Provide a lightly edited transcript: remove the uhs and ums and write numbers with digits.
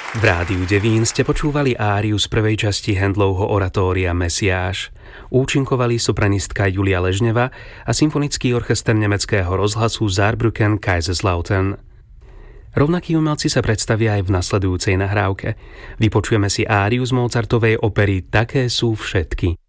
V Rádiu Devín ste počúvali áriu z prvej časti Handlovho oratória Mesiáš. Účinkovali sopranistka Julia Ležneva a symfonický orchester nemeckého rozhlasu Saarbrücken Kaiserslautern. Rovnakí umelci sa predstavia aj v nasledujúcej nahrávke. Vypočujeme si áriu z Mozartovej opery Také sú všetky.